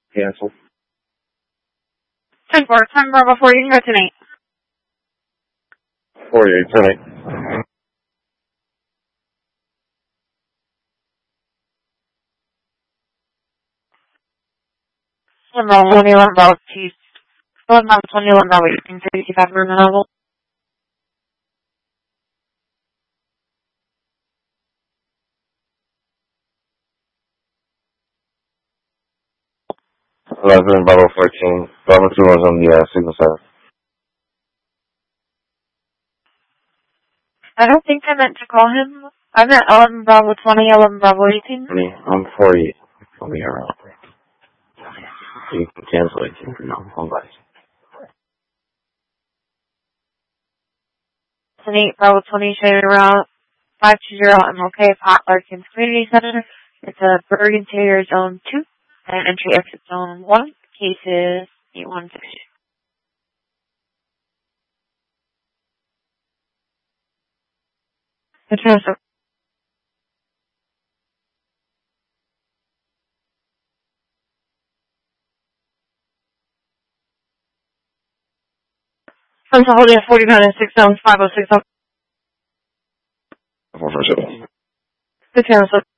Cancel. 10-4, time Bravo 4, you can go tonight. 48 tonight. Bravo 21, Bravo 2. 21, Bravo 1835, Renewable. Bravo 14. Bravo 2 was on the signal side. I don't think I meant to call him. I meant 11 Bravo 20, 11 Bravo 18. I'm 48. I'll be around. You can cancel 18 for now. Hold on. 8 Bravo 20, Shady Route 520 MLK, Pot Larkins Community Center. It's a Bergen Taylor Zone 2 and entry exit Zone 1. Cases 816. Fantastic. I'm holding 49 and 6 zones, 506. For sure. Fantastic.